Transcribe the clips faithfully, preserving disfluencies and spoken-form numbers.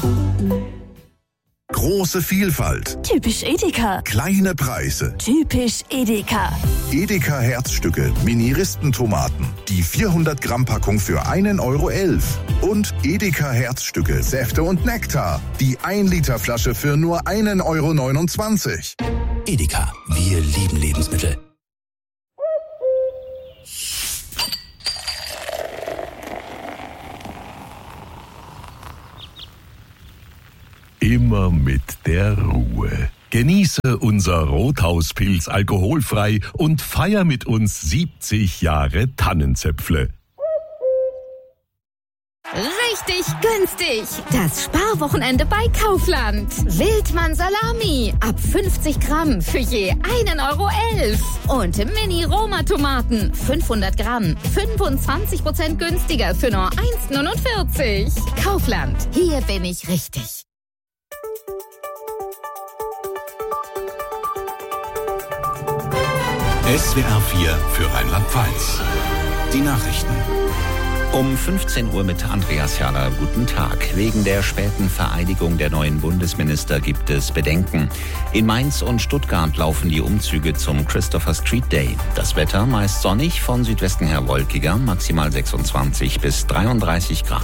Große Vielfalt. Typisch Edeka. Kleine Preise. Typisch Edeka. Edeka Herzstücke, Mini-Ristentomaten. Die vierhundert Gramm Packung für einen Euro elf. Und Edeka Herzstücke, Säfte und Nektar. Die ein Liter Flasche für nur einen Euro neunundzwanzig. Edeka, wir lieben Lebensmittel. Immer mit der Ruhe. Genieße unser Rothauspilz alkoholfrei und feier mit uns siebzig Jahre Tannenzäpfle. Richtig günstig. Das Sparwochenende bei Kaufland. Wildmann Salami ab fünfzig Gramm für je einen Euro elf. Und Mini-Roma-Tomaten fünfhundert Gramm, fünfundzwanzig Prozent günstiger für nur eins neunundvierzig. Kaufland, hier bin ich richtig. S W R vier für Rheinland-Pfalz. Die Nachrichten. Um fünfzehn Uhr mit Andreas Herrler. Guten Tag. Wegen der späten Vereidigung der neuen Bundesminister gibt es Bedenken. In Mainz und Stuttgart laufen die Umzüge zum Christopher Street Day. Das Wetter meist sonnig, von Südwesten her wolkiger, maximal sechsundzwanzig bis dreiunddreißig Grad.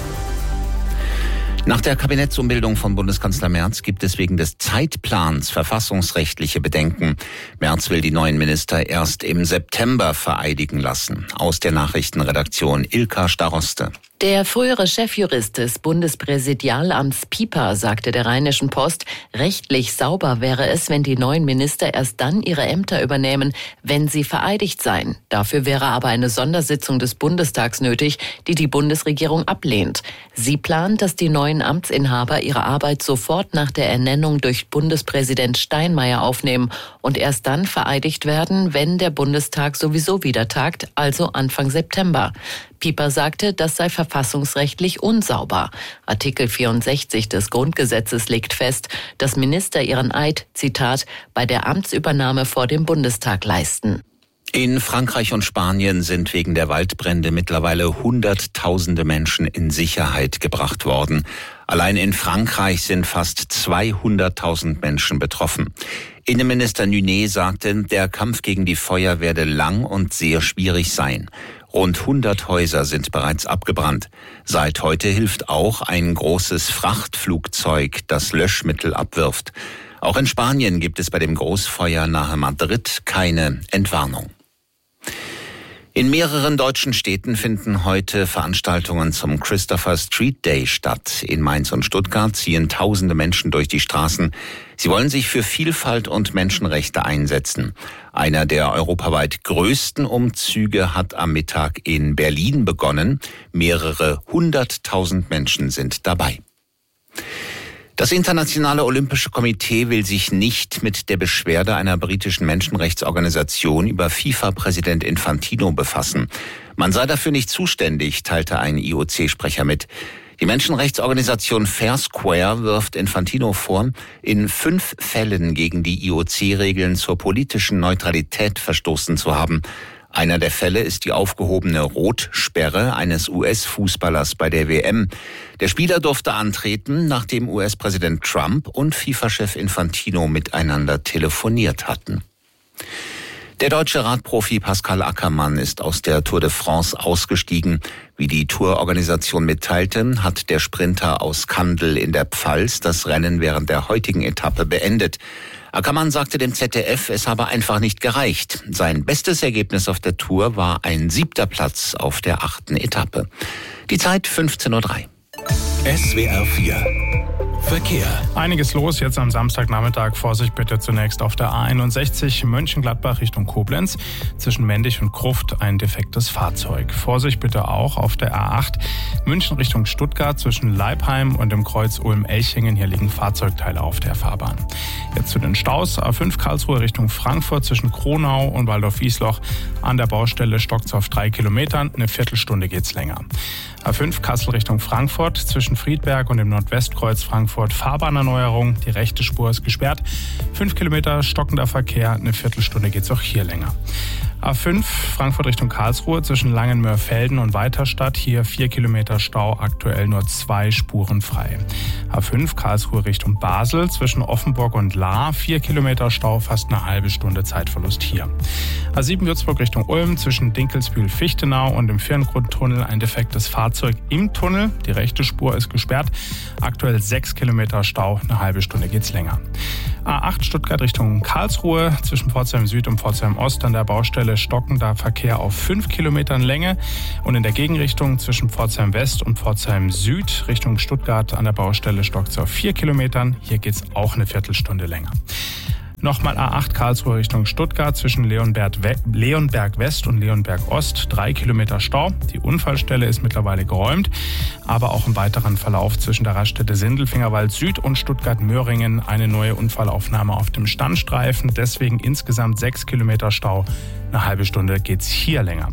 Nach der Kabinettsumbildung von Bundeskanzler Merz gibt es wegen des Zeitplans verfassungsrechtliche Bedenken. Merz will die neuen Minister erst im September vereidigen lassen. Aus der Nachrichtenredaktion Ilka Staroste. Der frühere Chefjurist des Bundespräsidialamts Pieper sagte der Rheinischen Post, rechtlich sauber wäre es, wenn die neuen Minister erst dann ihre Ämter übernehmen, wenn sie vereidigt seien. Dafür wäre aber eine Sondersitzung des Bundestags nötig, die die Bundesregierung ablehnt. Sie plant, dass die neuen Amtsinhaber ihre Arbeit sofort nach der Ernennung durch Bundespräsident Steinmeier aufnehmen und erst dann vereidigt werden, wenn der Bundestag sowieso wieder tagt, also Anfang September. Pieper sagte, das sei verfassungsrechtlich unsauber. Artikel vierundsechzig des Grundgesetzes legt fest, dass Minister ihren Eid, Zitat, bei der Amtsübernahme vor dem Bundestag leisten. In Frankreich und Spanien sind wegen der Waldbrände mittlerweile Hunderttausende Menschen in Sicherheit gebracht worden. Allein in Frankreich sind fast zweihunderttausend Menschen betroffen. Innenminister Nunet sagte, der Kampf gegen die Feuer werde lang und sehr schwierig sein. Rund hundert Häuser sind bereits abgebrannt. Seit heute hilft auch ein großes Frachtflugzeug, das Löschmittel abwirft. Auch in Spanien gibt es bei dem Großfeuer nahe Madrid keine Entwarnung. In mehreren deutschen Städten finden heute Veranstaltungen zum Christopher Street Day statt. In Mainz und Stuttgart ziehen tausende Menschen durch die Straßen. Sie wollen sich für Vielfalt und Menschenrechte einsetzen. Einer der europaweit größten Umzüge hat am Mittag in Berlin begonnen. Mehrere hunderttausend Menschen sind dabei. Das Internationale Olympische Komitee will sich nicht mit der Beschwerde einer britischen Menschenrechtsorganisation über FIFA-Präsident Infantino befassen. Man sei dafür nicht zuständig, teilte ein I O C-Sprecher mit. Die Menschenrechtsorganisation Fair Square wirft Infantino vor, in fünf Fällen gegen die I O C-Regeln zur politischen Neutralität verstoßen zu haben. Einer der Fälle ist die aufgehobene Rotsperre eines U S-Fußballers bei der W M. Der Spieler durfte antreten, nachdem U S-Präsident Trump und FIFA-Chef Infantino miteinander telefoniert hatten. Der deutsche Radprofi Pascal Ackermann ist aus der Tour de France ausgestiegen. Wie die Tourorganisation mitteilte, hat der Sprinter aus Kandel in der Pfalz das Rennen während der heutigen Etappe beendet. Ackermann sagte dem Z D F, es habe einfach nicht gereicht. Sein bestes Ergebnis auf der Tour war ein siebter Platz auf der achten Etappe. Die Zeit fünfzehn Uhr drei. S W R vier. Verkehr. Einiges los jetzt am Samstagnachmittag. Vorsicht bitte zunächst auf der A einundsechzig Mönchengladbach Richtung Koblenz. Zwischen Mendig und Gruft ein defektes Fahrzeug. Vorsicht bitte auch auf der A acht München Richtung Stuttgart zwischen Leipheim und dem Kreuz Ulm-Elchingen. Hier liegen Fahrzeugteile auf der Fahrbahn. Jetzt zu den Staus. A fünf Karlsruhe Richtung Frankfurt zwischen Kronau und Waldorf-Wiesloch. An der Baustelle stockt's auf drei Kilometern. Eine Viertelstunde geht's länger. A fünf Kassel Richtung Frankfurt zwischen Friedberg und dem Nordwestkreuz Frankfurt Fahrbahnerneuerung. Die rechte Spur ist gesperrt. Fünf Kilometer stockender Verkehr. Eine Viertelstunde geht's auch hier länger. A fünf Frankfurt Richtung Karlsruhe zwischen Langenmörfelden und Weiterstadt. Hier vier Kilometer Stau, aktuell nur zwei Spuren frei. A fünf Karlsruhe Richtung Basel zwischen Offenburg und Lahr. vier Kilometer Stau, fast eine halbe Stunde Zeitverlust hier. A sieben Würzburg Richtung Ulm zwischen Dinkelsbühl-Fichtenau und dem Firngrundtunnel ein defektes Fahrzeug im Tunnel. Die rechte Spur ist gesperrt. Aktuell sechs Kilometer Stau, eine halbe Stunde geht's länger. A acht Stuttgart Richtung Karlsruhe zwischen Pforzheim Süd und Pforzheim Ost an der Baustelle stockender Verkehr auf fünf Kilometern Länge und in der Gegenrichtung zwischen Pforzheim West und Pforzheim Süd Richtung Stuttgart an der Baustelle stockt es auf vier Kilometern. Hier geht's auch eine Viertelstunde länger. Nochmal A acht Karlsruhe Richtung Stuttgart zwischen Leonberg, Leonberg West und Leonberg Ost. Drei Kilometer Stau. Die Unfallstelle ist mittlerweile geräumt. Aber auch im weiteren Verlauf zwischen der Raststätte Sindelfingerwald Süd und Stuttgart-Möhringen eine neue Unfallaufnahme auf dem Standstreifen. Deswegen insgesamt sechs Kilometer Stau. Eine halbe Stunde geht's hier länger.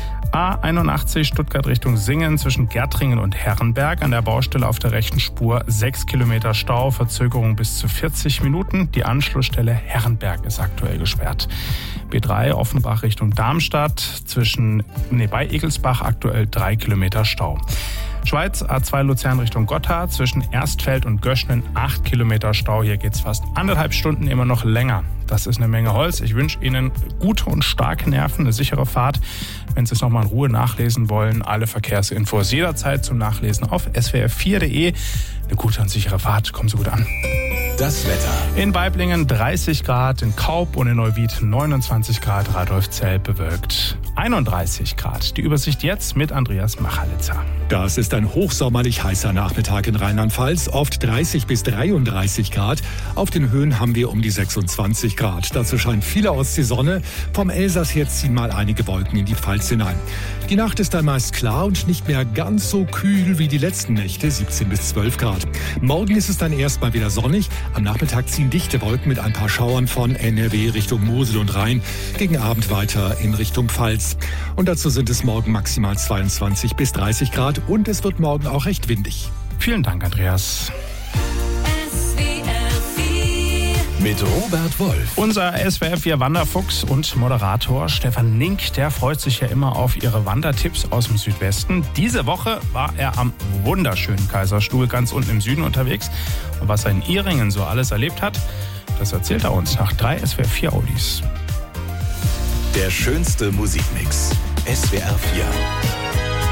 A einundachtzig Stuttgart Richtung Singen zwischen Gärtringen und Herrenberg an der Baustelle auf der rechten Spur sechs Kilometer Stau, Verzögerung bis zu vierzig Minuten. Die Anschlussstelle Herrenberg ist aktuell gesperrt. B drei Offenbach Richtung Darmstadt zwischen nee, bei Egelsbach aktuell drei Kilometer Stau. Schweiz A zwei Luzern Richtung Gotthard zwischen Erstfeld und Göschnen acht Kilometer Stau. Hier geht's fast anderthalb Stunden immer noch länger. Das ist eine Menge Holz. Ich wünsche Ihnen gute und starke Nerven, eine sichere Fahrt. Wenn Sie es nochmal in Ruhe nachlesen wollen, alle Verkehrsinfos jederzeit zum Nachlesen auf s w r vier punkt d e. Eine gute und sichere Fahrt. Kommen Sie gut an. Das Wetter. In Weiblingen dreißig Grad, in Kaub und in Neuwied neunundzwanzig Grad, Radolfzell bewölkt einunddreißig Grad. Die Übersicht jetzt mit Andreas Machalitzer. Das ist ein hochsommerlich heißer Nachmittag in Rheinland-Pfalz, oft dreißig bis dreiunddreißig Grad. Auf den Höhen haben wir um die sechsundzwanzig Grad. Dazu scheint vielerorts die Sonne. Vom Elsass her ziehen mal einige Wolken in die Pfalz hinein. Die Nacht ist dann meist klar und nicht mehr ganz so kühl wie die letzten Nächte, siebzehn bis zwölf Grad. Morgen ist es dann erstmal wieder sonnig. Am Nachmittag ziehen dichte Wolken mit ein paar Schauern von N R W Richtung Mosel und Rhein, gegen Abend weiter in Richtung Pfalz. Und dazu sind es morgen maximal zweiundzwanzig bis dreißig Grad und es wird morgen auch recht windig. Vielen Dank, Andreas. Mit Robert Wolf. Unser S W R vier Wanderfuchs und Moderator Stefan Nink, der freut sich ja immer auf Ihre Wandertipps aus dem Südwesten. Diese Woche war er am wunderschönen Kaiserstuhl ganz unten im Süden unterwegs. Und was er in Ihringen so alles erlebt hat, das erzählt er uns nach drei S W R vier Oldies. Der schönste Musikmix. S W R vier.